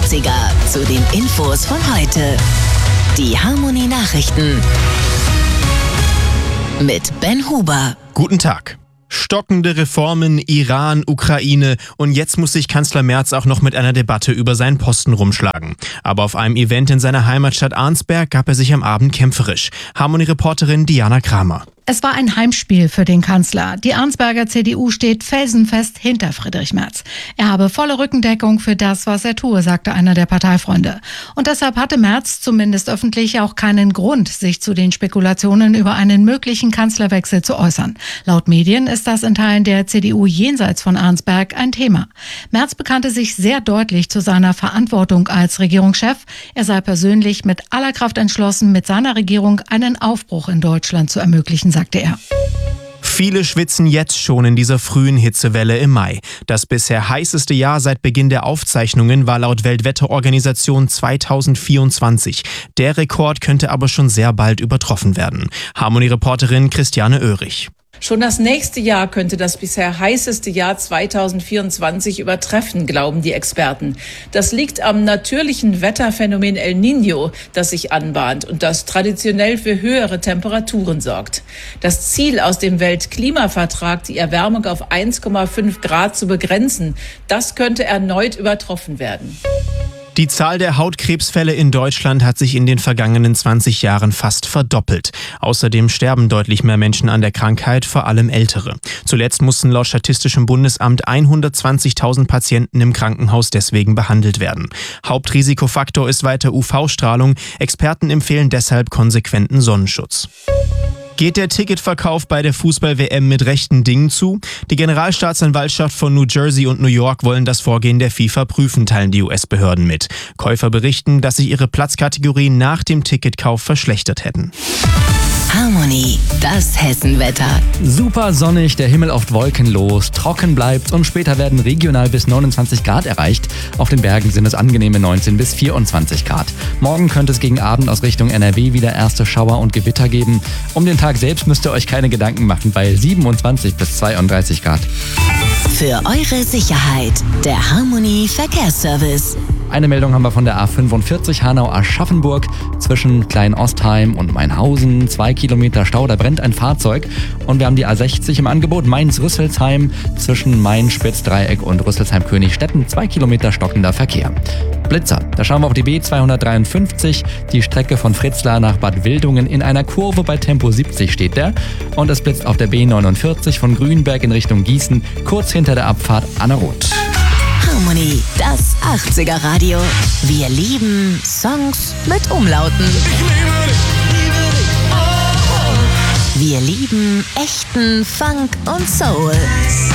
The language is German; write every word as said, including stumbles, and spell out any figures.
achtziger zu den Infos von heute. Die Harmony Nachrichten mit Ben Huber. Guten Tag. Stockende Reformen, Iran, Ukraine und jetzt muss sich Kanzler Merz auch noch mit einer Debatte über seinen Posten rumschlagen. Aber auf einem Event in seiner Heimatstadt Arnsberg gab er sich am Abend kämpferisch. Harmony-Reporterin Diana Kramer. Es war ein Heimspiel für den Kanzler. Die Arnsberger C D U steht felsenfest hinter Friedrich Merz. Er habe volle Rückendeckung für das, was er tue, sagte einer der Parteifreunde. Und deshalb hatte Merz zumindest öffentlich auch keinen Grund, sich zu den Spekulationen über einen möglichen Kanzlerwechsel zu äußern. Laut Medien ist das in Teilen der C D U jenseits von Arnsberg ein Thema. Merz bekannte sich sehr deutlich zu seiner Verantwortung als Regierungschef. Er sei persönlich mit aller Kraft entschlossen, mit seiner Regierung einen Aufbruch in Deutschland zu ermöglichen, sagte er. Viele schwitzen jetzt schon in dieser frühen Hitzewelle im Mai. Das bisher heißeste Jahr seit Beginn der Aufzeichnungen war laut Weltwetterorganisation zweitausendvierundzwanzig. Der Rekord könnte aber schon sehr bald übertroffen werden. Harmony-Reporterin Christiane Oehrich. Schon das nächste Jahr könnte das bisher heißeste Jahr zweitausendvierundzwanzig übertreffen, glauben die Experten. Das liegt am natürlichen Wetterphänomen El Niño, das sich anbahnt und das traditionell für höhere Temperaturen sorgt. Das Ziel aus dem Weltklimavertrag, die Erwärmung auf eins Komma fünf Grad zu begrenzen, das könnte erneut übertroffen werden. Die Zahl der Hautkrebsfälle in Deutschland hat sich in den vergangenen zwanzig Jahren fast verdoppelt. Außerdem sterben deutlich mehr Menschen an der Krankheit, vor allem Ältere. Zuletzt mussten laut Statistischem Bundesamt hundertzwanzigtausend Patienten im Krankenhaus deswegen behandelt werden. Hauptrisikofaktor ist weiter U V-Strahlung. Experten empfehlen deshalb konsequenten Sonnenschutz. Geht der Ticketverkauf bei der Fußball-W M mit rechten Dingen zu? Die Generalstaatsanwaltschaft von New Jersey und New York wollen das Vorgehen der FIFA prüfen, teilen die U S-Behörden mit. Käufer berichten, dass sich ihre Platzkategorien nach dem Ticketkauf verschlechtert hätten. Harmony, das Hessenwetter. Super sonnig, der Himmel oft wolkenlos, trocken bleibt und später werden regional bis neunundzwanzig Grad erreicht. Auf den Bergen sind es angenehme neunzehn bis vierundzwanzig Grad. Morgen könnte es gegen Abend aus Richtung N R W wieder erste Schauer und Gewitter geben. Um den Tag selbst müsst ihr euch keine Gedanken machen bei siebenundzwanzig bis zweiunddreißig Grad. Für eure Sicherheit, der Harmony Verkehrsservice. Eine Meldung haben wir von der A fünfundvierzig Hanau-Aschaffenburg zwischen Klein-Ostheim und Mainhausen. Zwei Kilometer Stau, da brennt ein Fahrzeug. Und wir haben die A sechzig im Angebot Mainz-Rüsselsheim zwischen Main-Spitzdreieck und Rüsselsheim-Königstetten. Zwei Kilometer stockender Verkehr. Blitzer, da schauen wir auf die B zweihundertdreiundfünfzig. Die Strecke von Fritzlar nach Bad Wildungen in einer Kurve bei Tempo siebzig steht der. Und es blitzt auf der B neunundvierzig von Grünberg in Richtung Gießen, kurz hinter der Abfahrt Annerroth. Harmony, das achtziger Radio. Wir lieben Songs mit Umlauten. Wir lieben echten Funk und Soul.